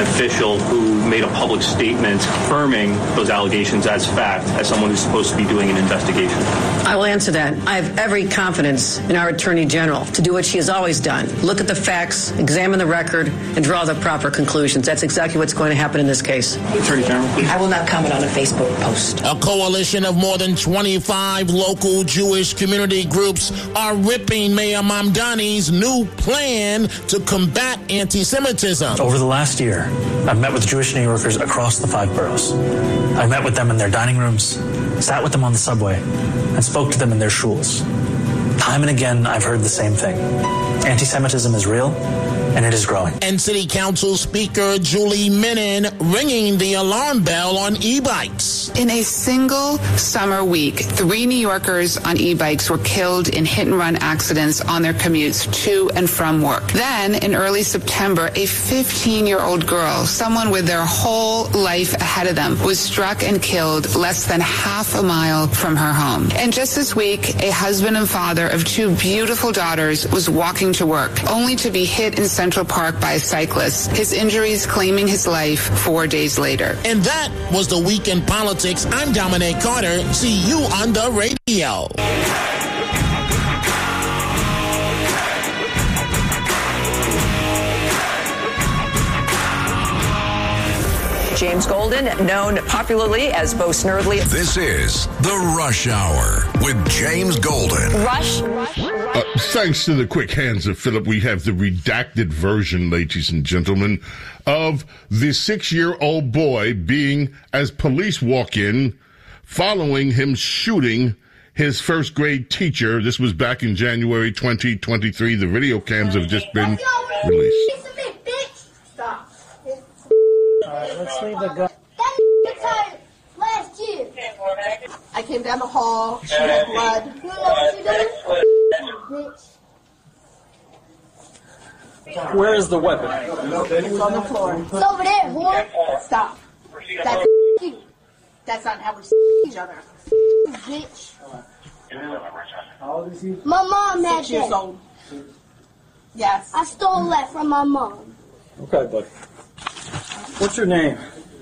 official who made a public statement confirming those allegations as fact, as someone who's supposed to be doing an investigation? I will answer that. I have every confidence in our Attorney General to do what she has always done. Look at the facts, examine the record, and draw the proper conclusions. That's exactly what's going to happen in this case. Attorney General, please. I will not comment on a Facebook post. A coalition of more than 25 local Jewish community groups are ripping Mayor Mamdani's new plan to combat anti-Semitism. Over the last year, I've met with Jewish New Yorkers across the 5 boroughs. I've met with them in their dining rooms, sat with them on the subway, and spoke to them in their shuls. Time and again, I've heard the same thing. Anti-Semitism is real, and it is growing. And City Council Speaker Julie Menin ringing the alarm bell on e-bikes. In a single summer week, 3 New Yorkers on e-bikes were killed in hit-and-run accidents on their commutes to and from work. Then, in early September, a 15-year-old girl, someone with their whole life ahead of them, was struck and killed less than half a mile from her home. And just this week, a husband and father of 2 beautiful daughters was walking to work, only to be hit in Central Park by a cyclist, his injuries claiming his life 4 days later. And that was the Week in Politics. I'm Dominic Carter. See you on the radio. James Golden, known popularly as Bo Snerdley. This is The Rush Hour with James Golden. Rush. Thanks to the quick hands of Philip, we have the redacted version, ladies and gentlemen, of the 6-year-old boy being, as police walk in, following him shooting his first grade teacher. This was back in January 2023. The video cams have just been released. Stop. Alright, let's leave the gun. That last year. I came down the hall, she had blood. You know what you did? Bitch. Where is the weapon? It's on the floor. It's over there, whore. Stop. That's you. That's not how we each other. Bitch. How old is he? My mom had 6 years that. old. Yes. I stole that from my mom. Okay, buddy. What's your name?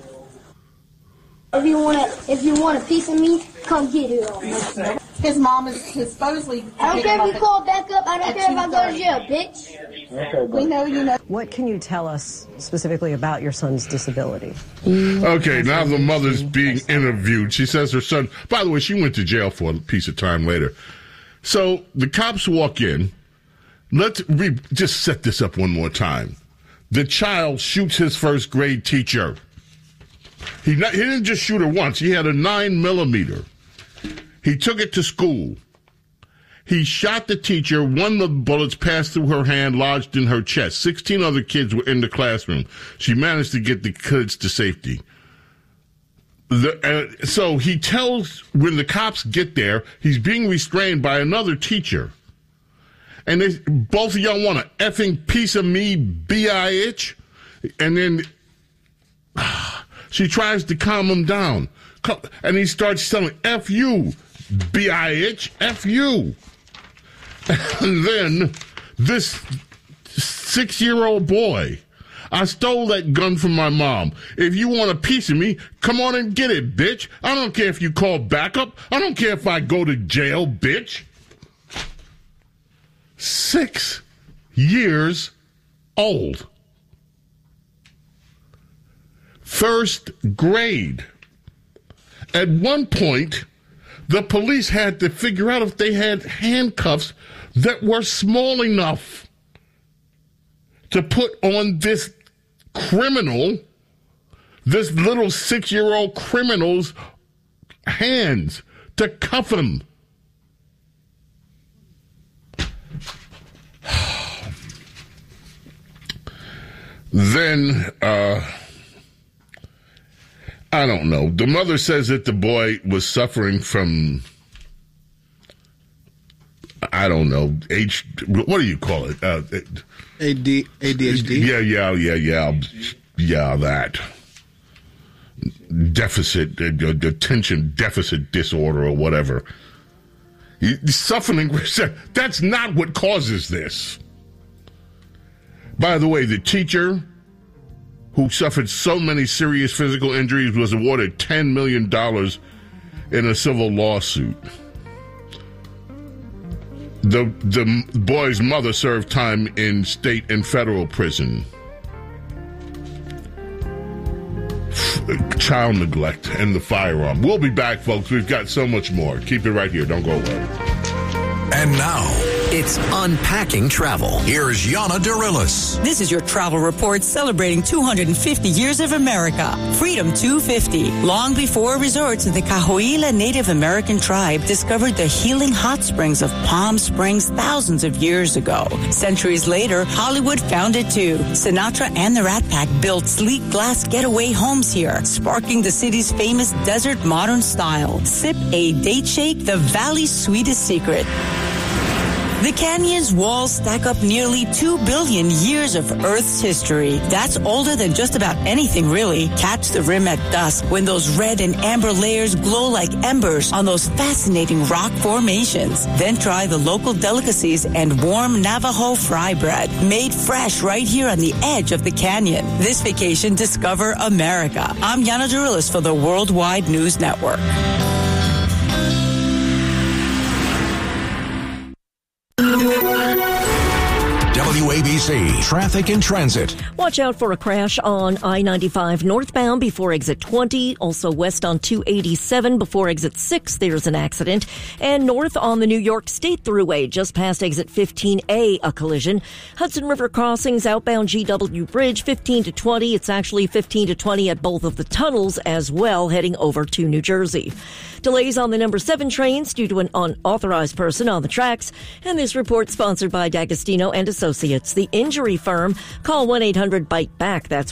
If you want a piece of me, come get it. His mom is supposedly. I don't care if you call back up. I don't care if I go to jail, bitch. Okay, we know you know. What can you tell us specifically about your son's disability? Okay, now the mother's being interviewed. She says her son, by the way, she went to jail for a piece of time later. So the cops walk in. Let's just set this up one more time. The child shoots his first grade teacher. He didn't just shoot her once. He had a 9mm. He took it to school. He shot the teacher. One of the bullets passed through her hand, lodged in her chest. 16 other kids were in the classroom. She managed to get the kids to safety. So he tells, when the cops get there, he's being restrained by another teacher. And both of y'all want an effing piece of me, B.I.H. And then she tries to calm him down. And he starts telling, F you, B.I.H., F you. And then this 6-year-old boy, I stole that gun from my mom. If you want a piece of me, come on and get it, bitch. I don't care if you call backup. I don't care if I go to jail, bitch. 6 years old. First grade. At one point, the police had to figure out if they had handcuffs that were small enough to put on this criminal, this little 6-year-old criminal's hands to cuff him. Then, I don't know. The mother says that the boy was suffering from, I don't know, what do you call it? ADHD? Yeah, that. Deficit, attention deficit disorder or whatever. He's suffering, that's not what causes this. By the way, the teacher who suffered so many serious physical injuries, was awarded $10 million in a civil lawsuit. The boy's mother served time in state and federal prison. Child neglect and the firearm. We'll be back, folks. We've got so much more. Keep it right here. Don't go away. And now, it's Unpacking Travel. Here's Yana Dirilis. This is your travel report celebrating 250 years of America. Freedom 250. Long before resorts, the Cahuilla Native American tribe discovered the healing hot springs of Palm Springs thousands of years ago. Centuries later, Hollywood found it too. Sinatra and the Rat Pack built sleek glass getaway homes here, sparking the city's famous desert modern style. Sip a date shake, the valley's sweetest secret. The canyon's walls stack up nearly 2 billion years of Earth's history. That's older than just about anything, really. Catch the rim at dusk when those red and amber layers glow like embers on those fascinating rock formations. Then try the local delicacies and warm Navajo fry bread, made fresh right here on the edge of the canyon. This vacation, discover America. I'm Yana Dirilis for the Worldwide News Network. WABC Traffic and Transit. Watch out for a crash on I-95 northbound before exit 20. Also west on 287 before exit 6. There's an accident. And north on the New York State Thruway just past exit 15A, a collision. Hudson River crossings outbound GW Bridge 15 to 20. It's actually 15 to 20 at both of the tunnels as well, heading over to New Jersey. Delays on the number 7 trains due to an unauthorized person on the tracks. And this report sponsored by D'Agostino and Associates, the injury firm. Call 1-800-BITE-BACK. That's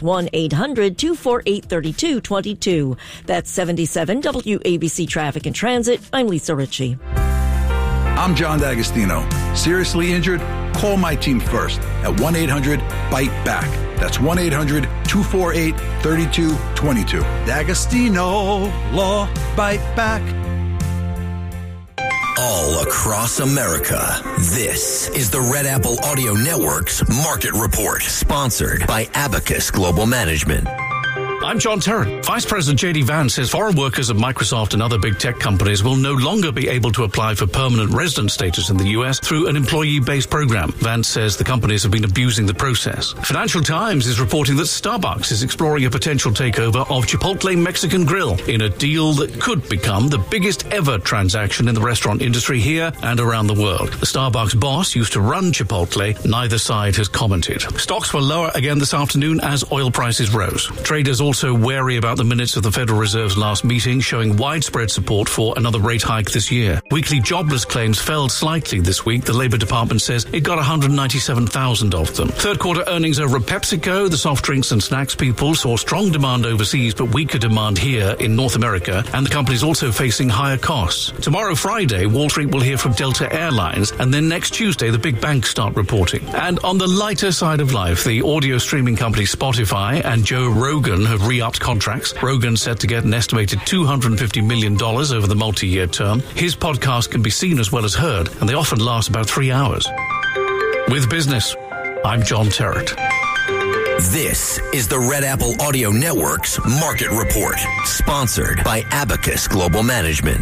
1-800-248-3222. That's 77 WABC Traffic and Transit. I'm Lisa Ritchie. I'm John D'Agostino. Seriously injured? Call my team first at 1-800-BITE-BACK. That's 1-800-248-3222. D'Agostino Law Bite Back. All across America, this is the Red Apple Audio Network's Market Report, sponsored by Abacus Global Management. I'm John Terrett. Vice President J.D. Vance says foreign workers at Microsoft and other big tech companies will no longer be able to apply for permanent resident status in the U.S. through an employee-based program. Vance says the companies have been abusing the process. Financial Times is reporting that Starbucks is exploring a potential takeover of Chipotle Mexican Grill in a deal that could become the biggest ever transaction in the restaurant industry here and around the world. The Starbucks boss used to run Chipotle. Neither side has commented. Stocks were lower again this afternoon as oil prices rose. Traders also wary about the minutes of the Federal Reserve's last meeting, showing widespread support for another rate hike this year. Weekly jobless claims fell slightly this week. The Labor Department says it got 197,000 of them. Third quarter earnings over at PepsiCo. The soft drinks and snacks people saw strong demand overseas, but weaker demand here in North America, and the company's also facing higher costs. Tomorrow, Friday, Wall Street will hear from Delta Airlines, and then next Tuesday, the big banks start reporting. And on the lighter side of life, the audio streaming company Spotify and Joe Rogan have re-upped contracts. Rogan set to get an estimated $250 million over the multi-year term. His podcast can be seen as well as heard, and they often last about 3 hours. With business, I'm John Terrett. This is the Red Apple Audio Network's Market Report, sponsored by Abacus Global Management.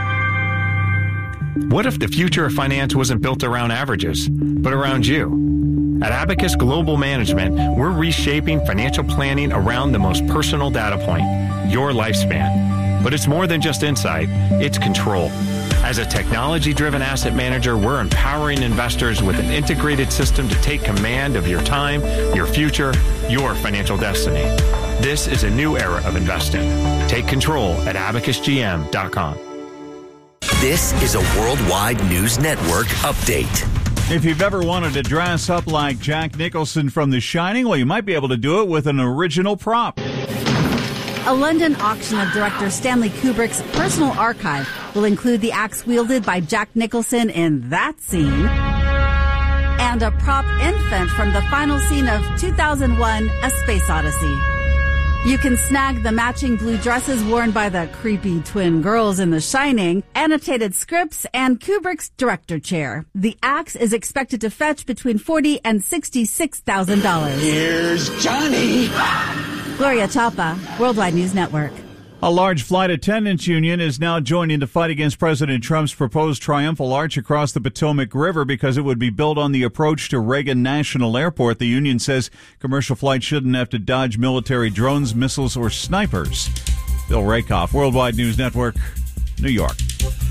What if the future of finance wasn't built around averages, but around you? At Abacus Global Management, we're reshaping financial planning around the most personal data point, your lifespan. But it's more than just insight, it's control. As a technology-driven asset manager, we're empowering investors with an integrated system to take command of your time, your future, your financial destiny. This is a new era of investing. Take control at abacusgm.com. This is a Worldwide News Network update. If you've ever wanted to dress up like Jack Nicholson from The Shining, well, you might be able to do it with an original prop. A London auction of director Stanley Kubrick's personal archive will include the axe wielded by Jack Nicholson in that scene and a prop infant from the final scene of 2001, A Space Odyssey. You can snag the matching blue dresses worn by the creepy twin girls in The Shining, annotated scripts, and Kubrick's director chair. The axe is expected to fetch between $40,000 and $66,000. Here's Johnny! Gloria Chapa, Worldwide News Network. A large flight attendants union is now joining the fight against President Trump's proposed triumphal arch across the Potomac River because it would be built on the approach to Reagan National Airport. The union says commercial flights shouldn't have to dodge military drones, missiles, or snipers. Bill Rakoff, Worldwide News Network, New York.